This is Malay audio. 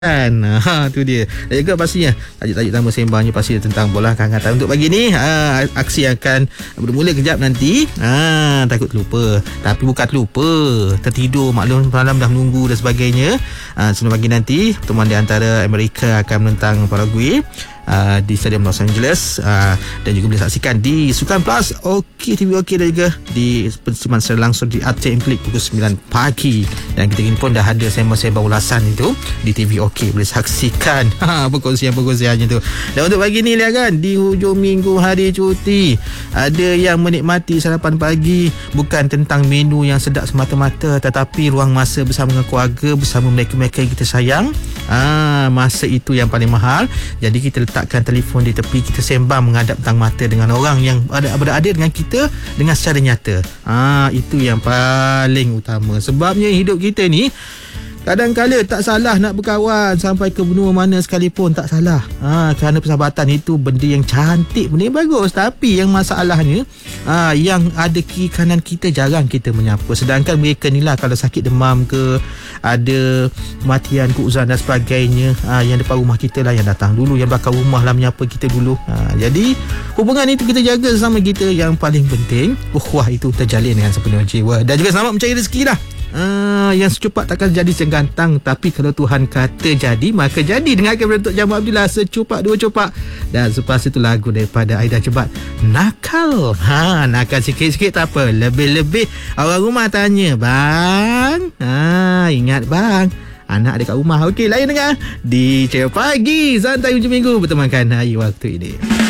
Kan, tu dia. Dan juga pastinya tajuk-tajuk utama sembangnya pasti tentang bola kehangatan. Untuk pagi ni aksi akan bermula kejap nanti. Takut terlupa. Tapi bukan terlupa, tertidur, maklum malam dah menunggu dan sebagainya. Sebelum pagi nanti pertemuan di antara Amerika akan menentang Paraguay di Stadium Los Angeles, dan juga boleh saksikan di Sukan Plus, OK TV OK, dan juga di pensiuman secara langsung di ATM Klik pukul 9 pagi. Dan kita ini pun dah ada sembang-sembang ulasan itu di TV OK, boleh saksikan perkongsian-perkongsiannya tu. Dan untuk pagi ni lihat kan, di hujung minggu hari cuti, ada yang menikmati sarapan pagi bukan tentang menu yang sedap semata-mata, tetapi ruang masa bersama dengan keluarga, bersama mereka-mereka yang kita sayang. Masa itu yang paling mahal. Jadi kita letakkan telefon di tepi, kita sembang menghadap tang mata dengan orang yang berada dengan kita dengan secara nyata. Itu yang paling utama. Sebabnya hidup kita ni kadang-kala tak salah nak berkawan sampai ke benua mana sekalipun, tak salah. Kerana persahabatan itu benda yang cantik, benda yang bagus. Tapi yang masalahnya, yang ada kiri kanan kita jarang kita menyapa. Sedangkan mereka ni lah, kalau sakit demam ke, ada kematian, keuzan dan sebagainya, yang depan rumah kita lah yang datang dulu, yang belakang rumah lah menyapa kita dulu. Jadi hubungan itu kita jaga sesama kita. Yang paling penting, ukhuwah itu terjalin dengan sepenuh jiwa. Dan juga selamat mencari rezeki lah. Yang secepat takkan jadi segantang, tapi kalau Tuhan kata jadi, maka jadi. Dengarkan Datuk Jamal Abdullah, secupak dua cupak. Dan selepas itu lagu daripada Aida Jebat, Nakal. Nakal sikit-sikit tak apa, lebih-lebih orang rumah tanya, bang, ingat bang, anak dekat rumah. Okey, lain dengar di Ceria Pagi Santai Hujung Minggu bertemankan hari waktu ini.